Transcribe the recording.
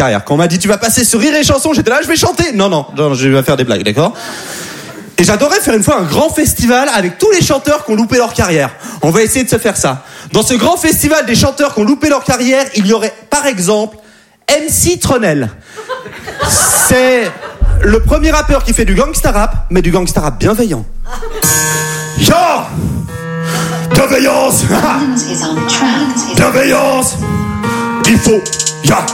carrière. Quand on m'a dit tu vas passer sur Rire et Chanson, j'étais là, je vais chanter. Non, je vais faire des blagues, d'accord ? Et j'adorais faire une fois un grand festival avec tous les chanteurs qui ont loupé leur carrière. On va essayer de se faire ça. Dans ce grand festival des chanteurs qui ont loupé leur carrière, il y aurait par exemple MC Tronel. C'est le premier rappeur qui fait du gangsta rap, mais du gangsta rap bienveillant. Yo! Bienveillance! Bienveillance! Il faut... Ya!